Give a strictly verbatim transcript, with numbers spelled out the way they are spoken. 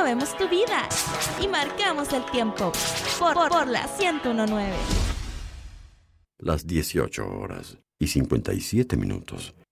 movemos tu vida y marcamos el tiempo por, por, por la ciento uno punto nueve. Las dieciocho horas y cincuenta y siete minutos.